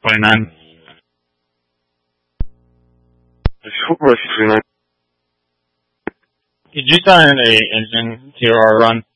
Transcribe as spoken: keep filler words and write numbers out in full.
twenty-nine. Rush twenty-nine. Could you sign a engine to our run?